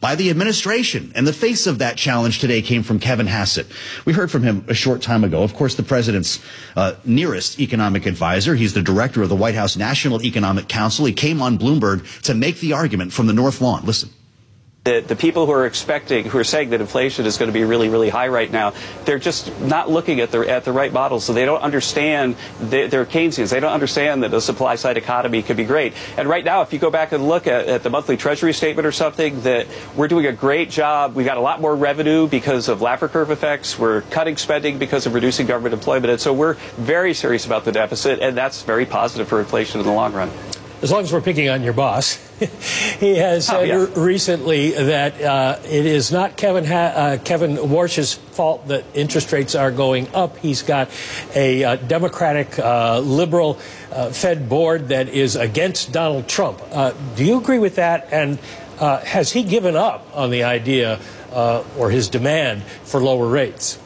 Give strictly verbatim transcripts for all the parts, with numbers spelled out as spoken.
by the administration. And the face of that challenge today came from Kevin Hassett. We heard from him a short time ago. Of course, the president's uh, nearest economic advisor. He's the director of the White House National Economic Council. He came on Bloomberg to make the argument from the North Lawn. Listen. The, the people who are expecting, who are saying that inflation is going to be really, really high right now, they're just not looking at the at the right models. So they don't understand. They, they're Keynesians. They don't understand that a supply-side economy could be great. And right now, if you go back and look at, at the monthly Treasury statement or something, that we're doing a great job. We got a lot more revenue because of Laffer curve effects. We're cutting spending because of reducing government employment. And so we're very serious about the deficit, and that's very positive for inflation in the long run. As long as we're picking on your boss, he has said oh, yeah. recently that uh, it is not Kevin ha uh, Kevin Warsh's fault that interest rates are going up. He's got a uh, Democratic, uh, liberal uh, Fed board that is against Donald Trump. Uh, do you agree with that? And uh, has he given up on the idea uh, or his demand for lower rates?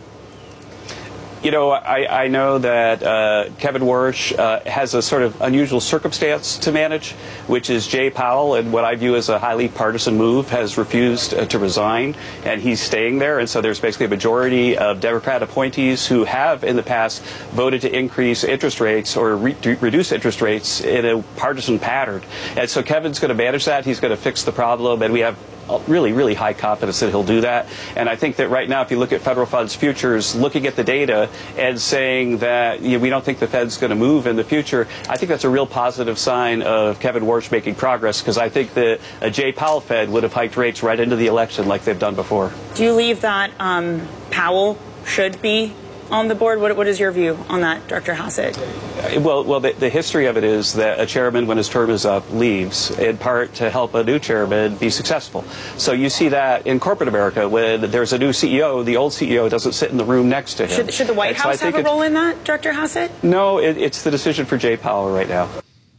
You know, I, I know that uh, Kevin Warsh uh, has a sort of unusual circumstance to manage, which is Jay Powell, and what I view as a highly partisan move, has refused uh, to resign, and he's staying there. And so there's basically a majority of Democrat appointees who have in the past voted to increase interest rates or re reduce interest rates in a partisan pattern. And so Kevin's going to manage that. He's going to fix the problem, and we have really, really high confidence that he'll do that. And I think that right now, if you look at federal funds futures, looking at the data and saying that you know, we don't think the Fed's going to move in the future, I think that's a real positive sign of Kevin Warsh making progress, because I think that a Jay Powell Fed would have hiked rates right into the election like they've done before. Do you believe that um, Powell should be on the board? What, what is your view on that, Director Hassett? Well, well, the, the history of it is that a chairman, when his term is up, leaves, in part to help a new chairman be successful. So you see that in corporate America, when there's a new C E O, the old C E O doesn't sit in the room next to him. Should, should the White House so have a role in that, Director Hassett? No, it, it's the decision for Jay Powell right now.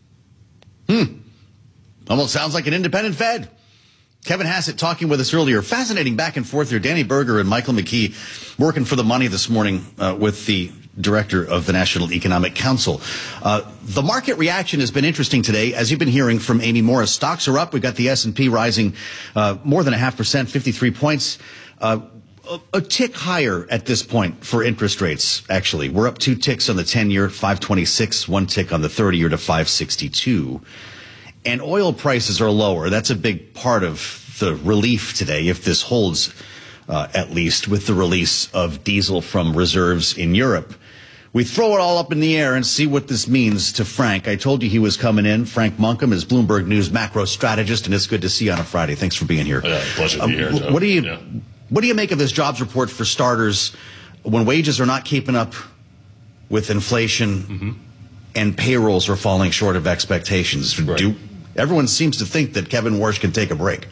Hmm. Almost sounds like an independent Fed. Kevin Hassett talking with us earlier. Fascinating back and forth here. Danny Berger and Michael McKee working for the money this morning uh, with the director of the National Economic Council. Uh, the market reaction has been interesting today, as you've been hearing from Amy Morris. Stocks are up. We've got the S and P rising uh, more than a half percent, fifty-three points. Uh, a, a tick higher at this point for interest rates, actually. We're up two ticks on the ten-year, five twenty-six, one tick on the thirty-year to five sixty-two. And oil prices are lower. That's a big part of the relief today, if this holds, uh, at least, with the release of diesel from reserves in Europe. We throw it all up in the air and see what this means to Frank. I told you he was coming in. Frank Monkham is Bloomberg News macro strategist, and it's good to see you on a Friday. Thanks for being here. Yeah, pleasure to be here, Joe. What do you, yeah. what do you make of this jobs report for starters, when wages are not keeping up with inflation mm-hmm. and payrolls are falling short of expectations? Right. Do Everyone seems to think that Kevin Warsh can take a break.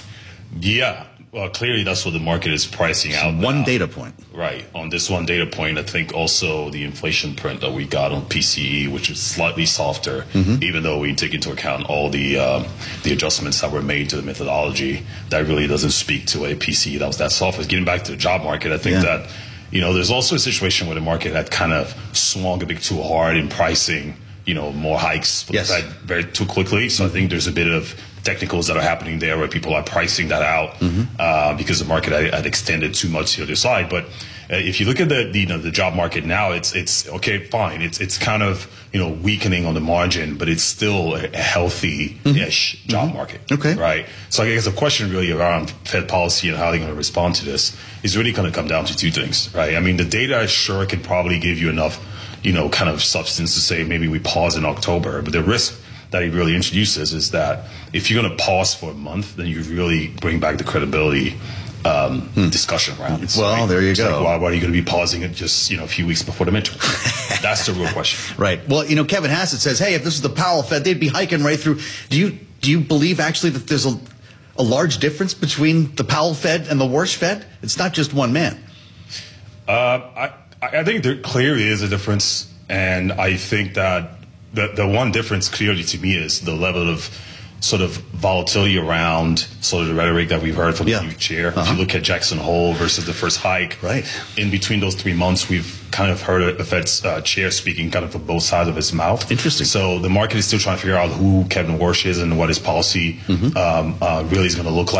Yeah, well, clearly that's what the market is pricing out. One now. data point. Right. On this one data point, I think also the inflation print that we got on P C E, which is slightly softer, mm-hmm. even though we take into account all the um, the adjustments that were made to the methodology, that really doesn't speak to a P C E that was that soft. Getting back to the job market, I think yeah. that, you know, there's also a situation where the market had kind of swung a bit too hard in pricing, you know, more hikes yes. very too quickly. So mm-hmm. I think there's a bit of technicals that are happening there where people are pricing that out mm-hmm. uh, because the market had, had extended too much to the other side. But uh, if you look at the, the you know the job market now, it's it's okay, fine. It's it's kind of you know weakening on the margin, but it's still a healthy-ish mm-hmm. job mm-hmm. market. Okay, right. So I guess the question really around Fed policy and how they're going to respond to this is really going to come down to two things, right? I mean, the data sure can probably give you enough, you know, kind of substance to say maybe we pause in October, but the risk that it really introduces is that if you're going to pause for a month, then you really bring back the credibility um, hmm. discussion around it. Well, right? there you it's go. Like, why, why are you going to be pausing it just, you know, a few weeks before the midterm? That's the real question. Right. Well, you know, Kevin Hassett says, hey, if this was the Powell Fed, they'd be hiking right through. Do you do you believe actually that there's a, a large difference between the Powell Fed and the Warsh Fed? It's not just one man. Uh, I, I think there clearly is a difference, and I think that The, the one difference clearly to me is the level of sort of volatility around sort of the rhetoric that we've heard from yeah. the new chair. Uh-huh. If you look at Jackson Hole versus the first hike, right. in between those three months, we've kind of heard a, a Fed's uh, chair speaking kind of from both sides of his mouth. Interesting. So the market is still trying to figure out who Kevin Warsh is and what his policy mm-hmm. um, uh, really is going to look like.